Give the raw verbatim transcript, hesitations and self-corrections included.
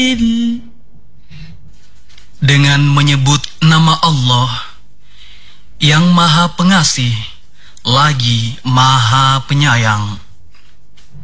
Dengan menyebut nama Allah yang Maha Pengasih lagi Maha Penyayang.